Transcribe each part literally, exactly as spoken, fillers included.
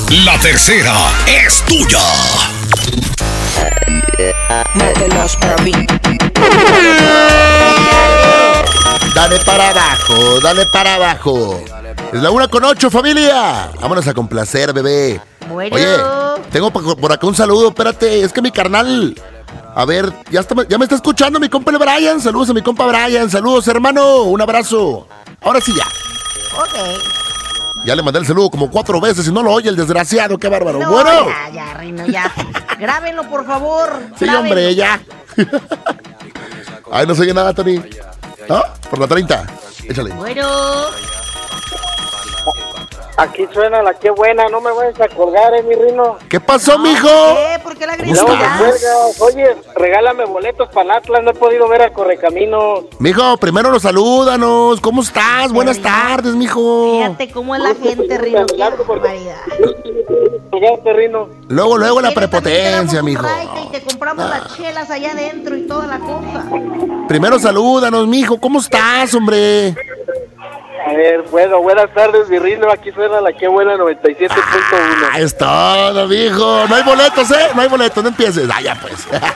La tercera es tuya. Dale para abajo, dale para abajo. Es la una con ocho, familia. Vámonos a complacer, bebé. Bueno. Oye, tengo por acá un saludo, espérate. Es que mi carnal... A ver, ya, está, ya me está escuchando mi compa el Brian. Saludos a mi compa Brian. Saludos, hermano. Un abrazo. Ahora sí ya. Ok. Ya le mandé el saludo como cuatro veces y no lo oye el desgraciado. Qué bárbaro. No, bueno. ya, ya, Rino, ya. Grábenlo, por favor. Sí, Grábenlo. hombre, ya. Ay, no se oye nada, Tony. ¿Ah? Por la treinta. Échale. Bueno. Aquí suena la que buena, no me vayas a colgar, eh, mi Rino. ¿Qué pasó, No, mijo? ¿Qué? ¿Por qué la ¿Cómo No me estás? cuelgas. Oye, regálame boletos para el Atlas, no he podido ver a Correcaminos. Mijo, primero nos salúdanos. ¿Cómo estás? Buenas Rino. tardes, mijo. Fíjate cómo es la gente, Rino. Qué barbaridad. Llegaste, Rino. Luego, luego la ¿Quieres? También te prepotencia, damos un mijo. raite Y te compramos las chelas allá adentro y toda la cosa. Primero salúdanos, mijo. ¿Cómo estás, hombre? A ver, bueno, buenas tardes, mi Rino. Aquí suena la que buena noventa y siete punto uno. Ah, es todo, mijo. No hay boletos, ¿eh? No hay boletos, no empieces. Ah, ya pues.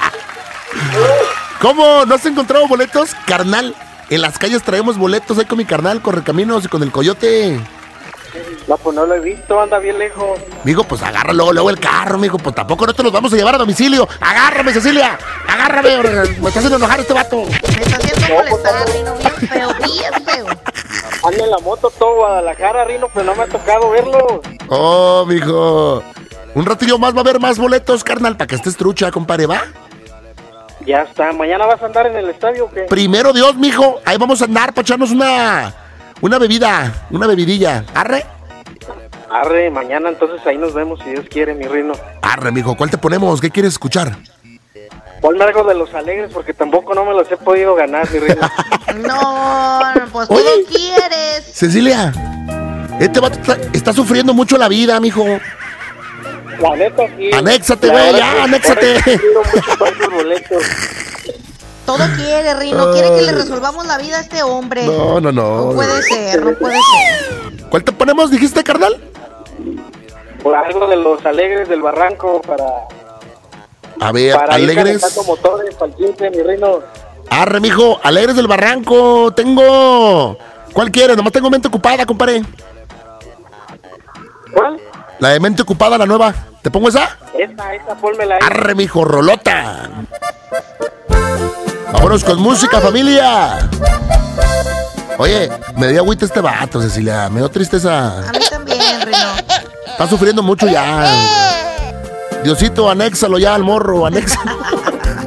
¿Cómo? ¿No has encontrado boletos? Carnal, en las calles traemos boletos ahí con mi carnal, Correcaminos y con el Coyote. No, pues no lo he visto, anda bien lejos. Mijo, pues agarra luego, luego el carro, mijo. Pues tampoco no te los vamos a llevar a domicilio. Agárrame, Cecilia. Agárrame. Me está haciendo enojar este vato. Me está haciendo molestar, Rino. Bien feo, bien feo. Anda en la moto todo Guadalajara, Rino, pero no me ha tocado verlo. Oh, mijo. Un ratillo más va a haber más boletos, carnal, para que estés trucha, compadre, ¿va? Ya está, ¿mañana vas a andar en el estadio o qué? Primero Dios, mijo. Ahí vamos a andar para echarnos una... Una bebida, una bebidilla. ¿Arre? Arre, mañana entonces ahí nos vemos si Dios quiere, mi Rino. Arre, mijo. ¿Cuál te ponemos? ¿Qué quieres escuchar? Ponme algo de los alegres porque tampoco no me los he podido ganar, mi Rino. No, pues tú Oye. lo quieres. Cecilia, este vato está, está sufriendo mucho la vida, mijo. La neta, sí. Anéxate, La güey, verdad ya, que- anéxate. ahora sí he tenido mucho para esos boletos. Todo quiere, Rino. Quiere que le resolvamos la vida a este hombre. No, no, no. No puede ser, no puede ser. ¿Cuál te ponemos, dijiste, carnal? Por algo de los alegres del barranco para, A ver, para ir alegres. calentando motores para el quince, mi Rino. Arre, mijo, alegres del barranco. Tengo... ¿Cuál quieres? Nomás tengo mente ocupada, compadre. ¿Cuál? La de mente ocupada, la nueva. ¿Te pongo esa? Esa, esa, pónmela ahí. Arre, mijo, rolota. Vámonos con música, familia. Oye, me dio agüita este vato, Cecilia. Me dio tristeza. A mí también, Rino. Está sufriendo mucho ya. Diosito, anéxalo ya al morro, anéxalo.